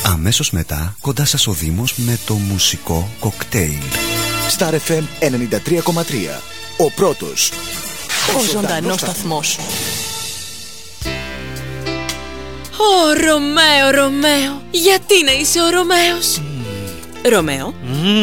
Αμέσως μετά, κοντά σας ο Δήμος με το μουσικό κοκτέιλ. Star FM 93,3. Ο πρώτος. Ο ζωντανός σταθμός. Ω Ρωμαίο, Ρωμαίο, γιατί να είσαι ο Ρωμαίος? Ρωμαίο.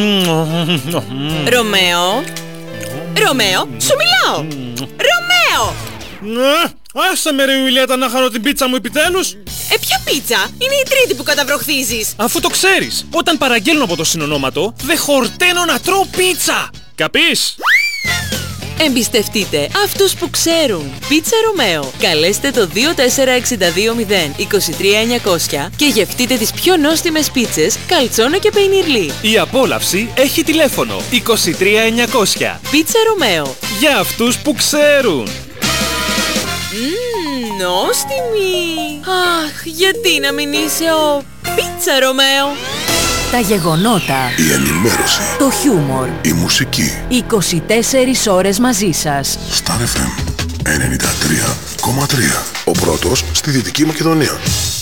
Ρωμαίο. Ρωμαίο, σου μιλάω. Ρωμαίο. Άσε με ρε Ιουλιέτα να χαρώ την πίτσα μου επιτέλους. Ποια πίτσα? Είναι η τρίτη που καταβροχθίζεις. Αφού το ξέρεις, όταν παραγγέλνω από το συνονόματο, δεν χορταίνω να τρώω πίτσα. Καπείς? Εμπιστευτείτε αυτούς που ξέρουν. Πίτσα Ρωμαίο. Καλέστε το 24620 23900 και γευτείτε τις πιο νόστιμες πίτσες, καλτσόνα και πεϊνιρλί. Η απόλαυση έχει τηλέφωνο 23900. Πίτσα Ρωμαίο. Για αυτούς που ξέρουν. Νόστιμη. Αχ, γιατί να μην είσαι ο Πίτσα Ρωμαίο? Τα γεγονότα, η ενημέρωση, το χιούμορ, η μουσική. 24 ώρες μαζί σας. Star FM 93,3. Ο πρώτος στη Δυτική Μακεδονία.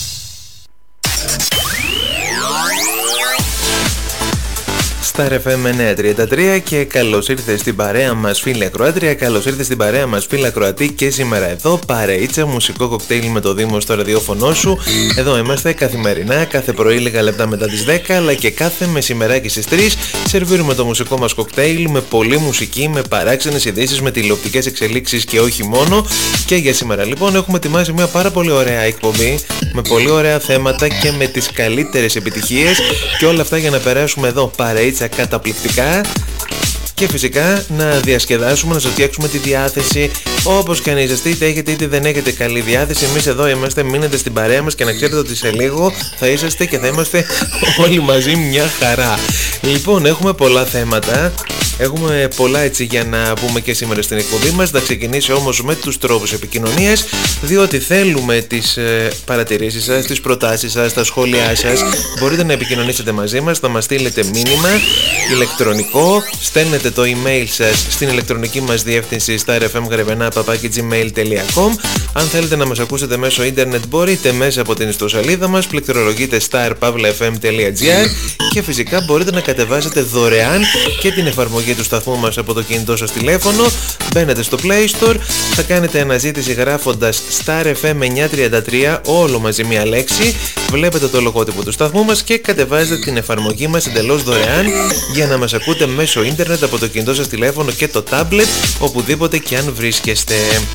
Star FM 933 και καλώς ήρθες στην παρέα μας φίλη ακροάτρια, καλώς ήρθες στην παρέα μας φίλη ακροατή και σήμερα εδώ παρεΐτσα, μουσικό κοκτέιλ με το Δήμο στο ραδιόφωνο σου. Εδώ είμαστε καθημερινά, κάθε πρωί λίγα λεπτά μετά τις 10, αλλά και κάθε μεσημεράκι στις 3 σερβίρουμε το μουσικό μας κοκτέιλ με πολλή μουσική, με παράξενες ειδήσεις, με τηλεοπτικές εξελίξεις και όχι μόνο. Και για σήμερα λοιπόν έχουμε ετοιμάσει μια πάρα πολύ ωραία εκπομπή με πολύ ωραία θέματα και με τις καλύτερες επιτυχίες και όλα αυτά για να περάσουμε εδώ παρεΐτσα καταπληκτικά και φυσικά να διασκεδάσουμε, να σας φτιάξουμε τη διάθεση όπως και αν είσαστε, είτε έχετε είτε δεν έχετε καλή διάθεση. Εμείς εδώ είμαστε, μείνετε στην παρέα μας και να ξέρετε ότι σε λίγο θα είσαστε και θα είμαστε όλοι μαζί μια χαρά. Λοιπόν, έχουμε πολλά θέματα. Έχουμε πολλά έτσι για να πούμε και σήμερα στην εκπομπή μας. Θα ξεκινήσει όμως με τους τρόπους επικοινωνίας, διότι θέλουμε τις παρατηρήσεις σας, τις προτάσεις σας, τα σχόλιά σας. Μπορείτε να επικοινωνήσετε μαζί μας, θα μας στείλετε μήνυμα ηλεκτρονικό, στέλνετε το email σας στην ηλεκτρονική μας διεύθυνση starfmgrevenapapakiggmail.com. Αν θέλετε να μας ακούσετε μέσω ίντερνετ μπορείτε μέσα από την ιστοσελίδα μας, πληκτρολογείτε starpavlafm.gr και φυσικά μπορείτε να κατεβάσετε δωρεάν και την εφαρμογή του σταθμού μας από το κινητό σας τηλέφωνο. Μπαίνετε στο Play Store, θα κάνετε αναζήτηση γράφοντας Star FM 933, όλο μαζί μία λέξη, βλέπετε το λογότυπο του σταθμού μας και κατεβάζετε την εφαρμογή μας εντελώς δωρεάν για να μας ακούτε μέσω ίντερνετ από το κινητό σας τηλέφωνο και το tablet, οπουδήποτε και αν βρίσκεστε.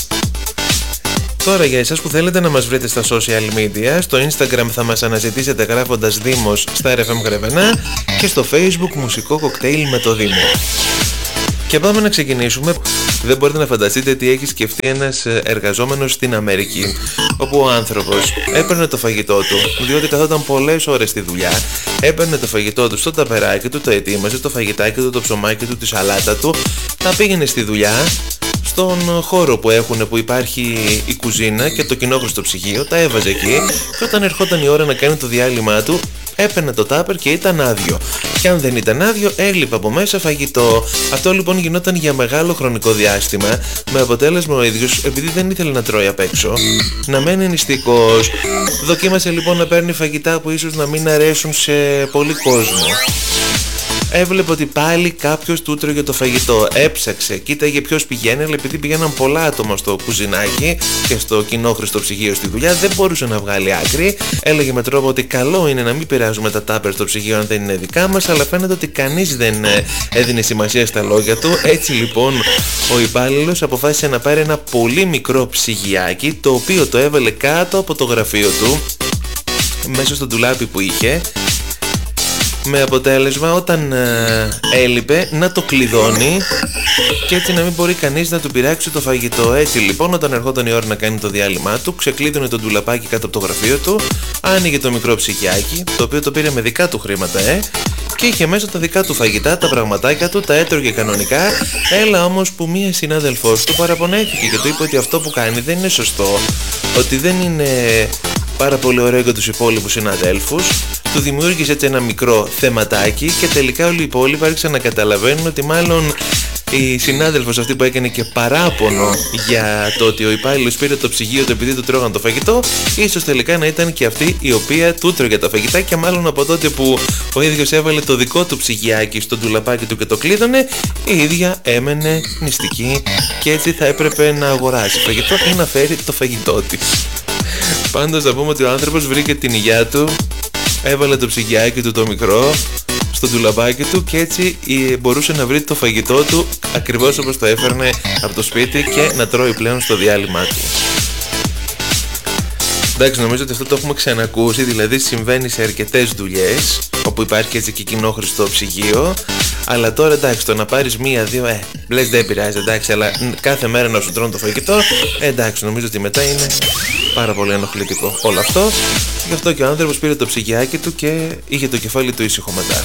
Τώρα για εσάς που θέλετε να μας βρείτε στα social media, στο Instagram θα μας αναζητήσετε γράφοντας Δήμος Star FM Γρεβενά και στο Facebook μουσικό κοκτέιλ με το Δήμο. Και πάμε να ξεκινήσουμε. Δεν μπορείτε να φανταστείτε τι έχει σκεφτεί ένας εργαζόμενος στην Αμερική, όπου ο άνθρωπος έπαιρνε το φαγητό του, διότι καθόταν πολλές ώρες στη δουλειά, έπαιρνε το φαγητό του στο ταπεράκι του, το ετοίμαζε, το φαγητάκι του, το ψωμάκι του, τη σαλάτα του, τα πήγαινε στη δουλειά, στον χώρο που έχουν, που υπάρχει η κουζίνα και το κοινόχρηστο ψυγείο, τα έβαζε εκεί και όταν ερχόταν η ώρα να κάνει το διάλειμμα του, έπαιρνε το τάπερ και ήταν άδειο. Και αν δεν ήταν άδειο, έλειπε από μέσα φαγητό. Αυτό λοιπόν γινόταν για μεγάλο χρονικό διάστημα, με αποτέλεσμα ο ίδιος, επειδή δεν ήθελε να τρώει απ' έξω, να μένει νηστικός. Δοκίμασε λοιπόν να παίρνει φαγητά που ίσως να μην αρέσουν σε πολύ κόσμο. Έβλεπε ότι πάλι κάποιος του τρώγε το φαγητό. Έψαξε, κοίταγε ποιος πηγαίνει, αλλά επειδή πηγαίναν πολλά άτομα στο κουζινάκι και στο κοινόχρηστο ψυγείο στη δουλειά, δεν μπορούσε να βγάλει άκρη. Έλεγε με τρόπο ότι καλό είναι να μην πειράζουμε τα τάπερ στο ψυγείο αν δεν είναι δικά μας, αλλά φαίνεται ότι κανείς δεν έδινε σημασία στα λόγια του. Έτσι λοιπόν ο υπάλληλος αποφάσισε να πάρει ένα πολύ μικρό ψυγιάκι, το οποίο το έβαλε κάτω από το γραφείο του, μέσα στο ντουλάπι που είχε, με αποτέλεσμα όταν έλειπε να το κλειδώνει και έτσι να μην μπορεί κανείς να του πειράξει το φαγητό. Έτσι λοιπόν όταν ερχόταν η ώρα να κάνει το διάλειμμα του, ξεκλείδωνε το ντουλαπάκι κάτω από το γραφείο του, άνοιγε το μικρό ψυγιάκι, το οποίο το πήρε με δικά του χρήματα και είχε μέσα τα δικά του φαγητά, τα πραγματάκια του, τα έτρωγε κανονικά. Έλα όμως που μία συνάδελφός του παραπονέθηκε και του είπε ότι αυτό που κάνει δεν είναι σωστό, ότι δεν είναι πάρα πολύ ωραίο για τους υπόλοιπους συναδέλφους. Του δημιούργησε έτσι ένα μικρό θεματάκι και τελικά όλοι οι υπόλοιποι άρχισαν να καταλαβαίνουν ότι μάλλον η συνάδελφος αυτή που έκανε και παράπονο για το ότι ο υπάλληλος πήρε το ψυγείο του επειδή του τρώγαν το φαγητό, ίσως τελικά να ήταν και αυτή η οποία του τρώγε τα φαγητά, και μάλλον από τότε που ο ίδιος έβαλε το δικό του ψυγιάκι στο ντουλαπάκι του και το κλείδωνε, η ίδια έμενε νηστική και έτσι θα έπρεπε να αγοράσει φαγητό ή να φέρει το φαγητό της. Πάντως θα πούμε ότι ο άνθρωπος βρήκε την υγειά του, έβαλε το ψυγιάκι του το μικρό στο ντουλαπάκι του και έτσι μπορούσε να βρει το φαγητό του ακριβώς όπως το έφερνε από το σπίτι και να τρώει πλέον στο διάλειμμα του. Εντάξει, νομίζω ότι αυτό το έχουμε ξανακούσει, δηλαδή συμβαίνει σε αρκετές δουλειές όπου υπάρχει έτσι και κοινόχρηστο ψυγείο, αλλά τώρα εντάξει, το να πάρεις μία-δύο, λες δεν πειράζει, εντάξει, αλλά κάθε μέρα να σου τρώνε το φαγητό, εντάξει, νομίζω ότι μετά είναι πάρα πολύ ενοχλητικό όλο αυτό. Γι' αυτό και ο άνθρωπος πήρε το ψυγιάκι του και είχε το κεφάλι του ήσυχο μετά.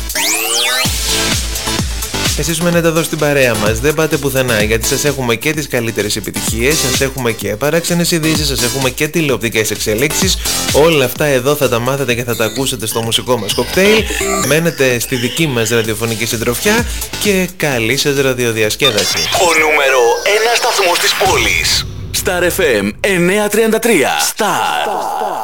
Εσείς μένετε εδώ στην παρέα μας, δεν πάτε πουθενά, γιατί σας έχουμε και τις καλύτερες επιτυχίες, σας έχουμε και παράξενες ειδήσεις, σας έχουμε και τηλεοπτικές εξελίξεις. Όλα αυτά εδώ θα τα μάθετε και θα τα ακούσετε στο μουσικό μας κοκτέιλ. Μένετε στη δική μας ραδιοφωνική συντροφιά και καλή σας ραδιοδιασκέδαση. Ο νούμερο 1 σταθμός της πόλης. Star FM 933. Star.